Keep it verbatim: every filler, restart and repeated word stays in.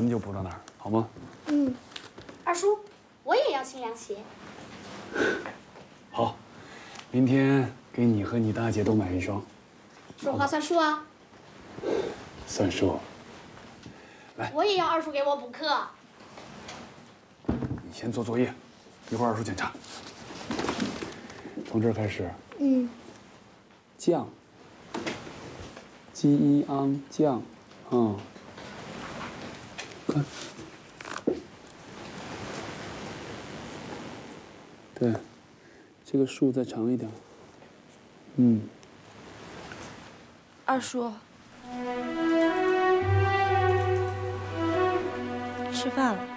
们就补到哪儿，好吗？ 嗯。二叔，我也要新凉鞋。 好，明天给你和你大姐都买一双。 说话算数啊！ 算数。来， 我也要二叔给我补课。 你先做作业，一会儿二叔检查。从这儿开始。 嗯。 酱。鸡一昂酱，嗯。看。对，这个树再长一点。嗯。 二叔，吃饭了。